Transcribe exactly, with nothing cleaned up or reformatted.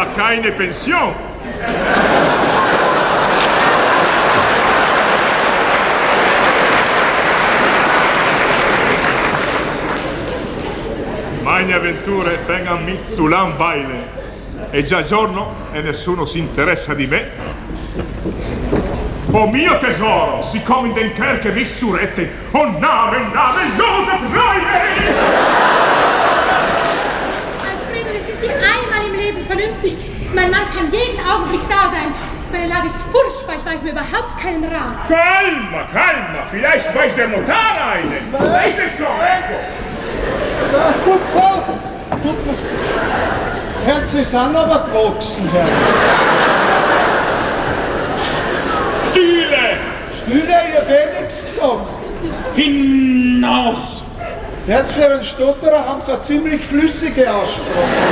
aber keine Pension. Meine avventure vengono mi zu langweilen. È già giorno e nessuno si interessa di me. Oh mio tesoro, sie kommen in den Kerker mich zu retten. Oh Name, namenlose Treue! Alfredo, sind Sie einmal im Leben vernünftig? Mein Mann kann jeden Augenblick da sein. Meine Lage ist furchtbar, ich weiß mir überhaupt keinen Rat. Calma, calma, vielleicht weiß der Notar einen. Weiß es so. Ja, gut, Frau. Gut, Herr, Sie sind aber gewachsen, Herr. Stühle! Stühle, ich hab eh nichts gesagt. Hinaus! Jetzt für einen Stotterer haben Sie eine ziemlich flüssige Aussprache.